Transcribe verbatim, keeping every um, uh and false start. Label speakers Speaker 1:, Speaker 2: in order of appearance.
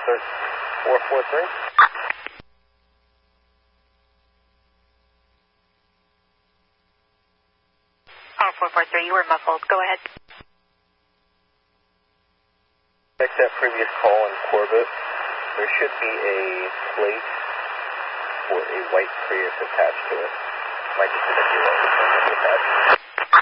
Speaker 1: four four three.
Speaker 2: Oh, four four three, you were muffled. Go ahead.
Speaker 1: Next that previous call in Corbett, there should be a plate for a white Prius attached to it. Might just be a zero attached.